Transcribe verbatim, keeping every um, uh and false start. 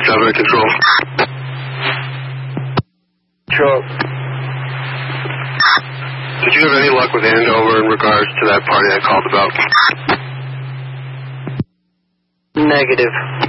seven to control. Control. Did you have any luck with Andover in regards to that party I called about? Negative.